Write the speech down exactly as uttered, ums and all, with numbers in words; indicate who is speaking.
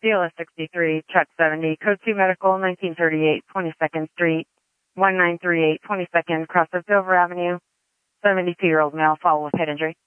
Speaker 1: C L S sixty-three, truck seventy, code two medical, nineteen thirty-eight, twenty-second Street, one nine three eight, twenty-second, cross of Dover Avenue, seventy-two-year-old male, followed with head injury.